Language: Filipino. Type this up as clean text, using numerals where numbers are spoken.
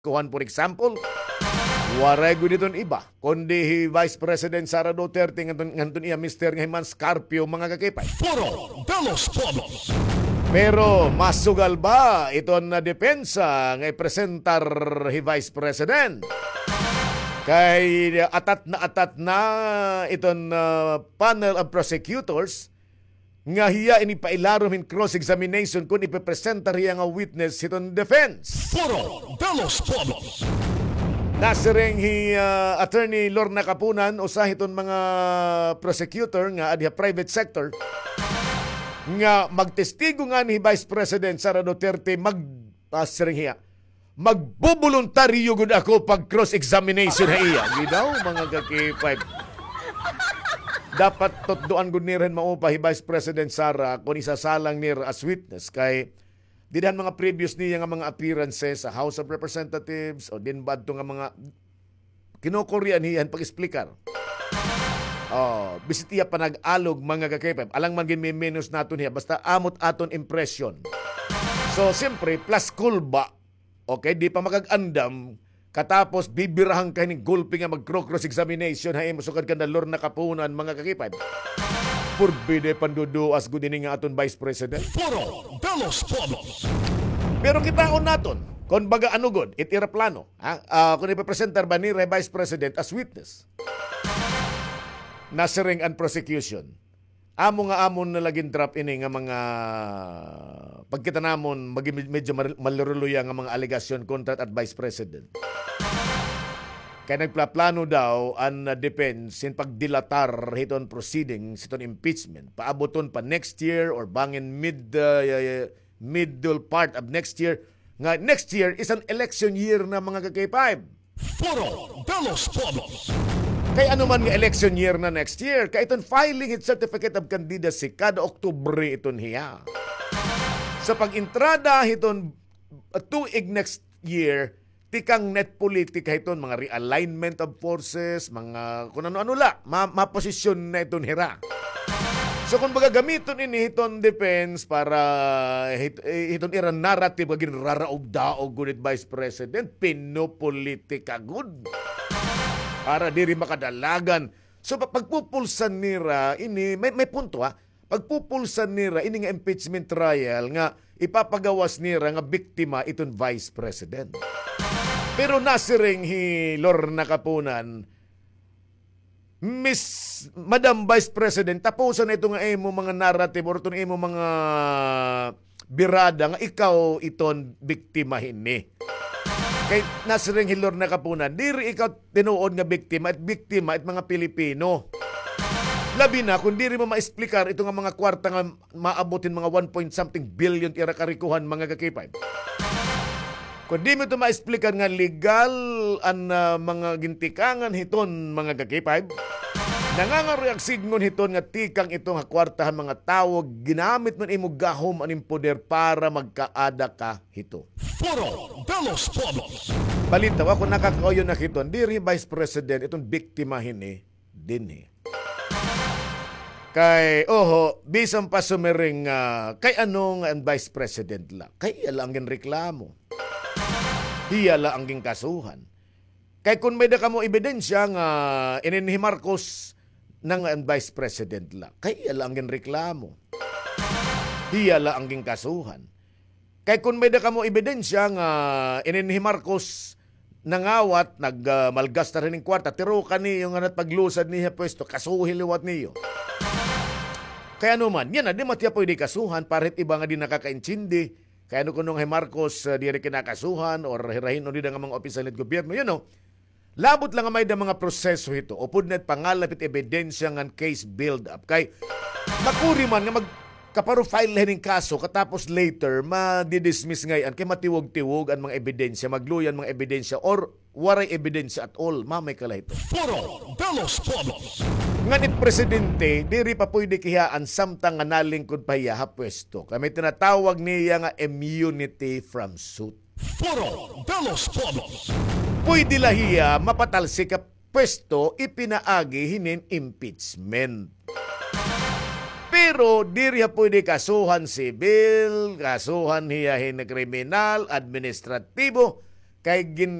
kuhan for example, waray guniton iba, kundi Vice President Sara Duterte nganton iya Mr. Ngahiman Scarpio mga kakipay. Foro de los Polos. Pero masugal ba iton na depensa ngay presentar Vice President? Kay atat na iton panel of prosecutors nga hiya ini pailarom in cross-examination kung ipepresentar hiya nga witness iton defense. Foro de los Polos. Nasiring Attorney Lorna Kapunan usa iton mga prosecutor nga adya private sector nga magtestigo nga ni Vice President Sara Duterte magbubuluntaryo gud ako pag cross-examination na iya. Gidaw mga kaki-5. Dapat totdoan gud ni rin maupa hi Vice President Sara kung isasalang ni as witness kay didahan mga previous niya nga mga appearances sa House of Representatives o din ba nga mga kinukuryan hiyan pag-explicar. Bisit iya pa nag-alog mga kakipay. Alang man gin may minus naton hiya basta amot aton impression. So siyempre plus cool ba? Okay, di pa makag-andam katapos bibirahan ka ni gulpi nga mag-cross examination hay musukad ka na Lorna Kapunan mga kakipay. Purbide panduduas gud ini nga aton Vice President. Foro de los Polos. Pero kitaon naton kon baga ano god itira plano kung ipepresentar ba ni Vice President as witness. Nasiring and prosecution. Amo nga amon na laging drop ini nga mga pagkita namon medyo maluruluya nga mga alegasyon kontra at Vice President. Kaya nagplaplano daw ang defense in pagdilatar hiton proceedings hiton impeachment. Paaboton pa next year or bangin middle part of next year. Nga next year is an election year na mga kakay-5. Foro de los Polos. Kay ano man nga election year na next year, kay iton filing its certificate of candidacy kada Oktubre iton hiya. Sa pag-entrada hiton tuig next year, tikang net politika hiton mga realignment of forces, mga kung ano-ano la, maposisyon na iton hira. So kung baga gamiton ini hiton defense para hiton iran narrative kagin raraog daog gunit Vice President, pinopolitika good. Para diri makadalagan. So pagpupulsan nira ini may punto pagpupulsan nira ini nga impeachment trial nga ipapagawas nira nga biktima iton Vice President. Pero nasiring hi Lorna Kapunan, Miss Madam Vice President, tapusan na ito nga imo mga narrative or itong imo mga birada nga ikaw iton biktima hini. Kay nasiring hilor na Kapunan, diri ikaw tinuod nga biktima at mga Pilipino. Labi na, kung diri mo ma-explicar ito nga mga kwarta nga maabutin mga 1 billion ira karikuhan mga kakipay. Kung di mo ito ma-explicar nga legal ang mga gintikangan hiton mga kakipay, nangangaroy ang signon hiton nga tikang ito nga kwartahan mga tawag, ginamit mo imo gahom aning poder para magkaada ka hito. Foro de los Polos. Balita wa kung nakakauyo na hiton, diri Vice President itong biktima hini din Kay, bisan pa sumering kay anong ang Vice President la. Kay ala ang reklamo. Hiya la ang kasuhan. Kay kung may da kamo ebidensya nga ininhi Marcos ng Vice President la. Kay ala ang reklamo. Hiya la ang kasuhan. Kay kung may da kamo ebidensya nga ininhi Marcos nangawat, nagmalgas na rin ng kwarta, tiro ka niyo nga paglusad niya pwesto, kasuhiliwat niyo. Kaya naman, yan na, di matya po hindi kasuhan, parit iba nga di nakakaintindi. Kaya no kunong Marcos, di rin kinakasuhan, or hirahin o di nga mga opisyal at gobyerno, labot lang nga may da mga proseso ito, o pudnet pangalapit ebidensya nga case build-up. Kay, makuri man nga kaparo-file lang ng kaso, katapos later, ma-dismiss ngayon, kay matiwog-tiwog ang mga ebidensya, magluyan mga ebidensya, or waray ebidensya at all, mamay kala ito. Foro de los Polos. Nganit presidente, diri pa pwede kihaan samtang nga nalingkod pa hiya pwesto. Kaya may tinatawag niya nga immunity from suit. Foro de los Polos. Pwede lahiya mapatalsi ka pwesto ipinaagi hinin impeachment. Pero diri pwede kasuhan sibil, kasuhan hiyahin na kriminal, administratibo, kay